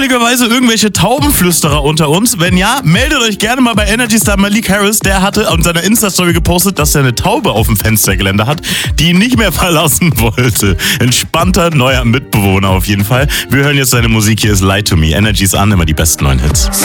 zufälligerweise irgendwelche Taubenflüsterer unter uns? Wenn ja, meldet euch gerne mal bei Energy Star Malik Harris. Der hatte an seiner Insta-Story gepostet, dass er eine Taube auf dem Fenstergeländer hat, die ihn nicht mehr verlassen wollte. Entspannter neuer Mitbewohner auf jeden Fall. Wir hören jetzt seine Musik. Hier ist Lie to Me. Energy ist an, immer die besten neuen Hits.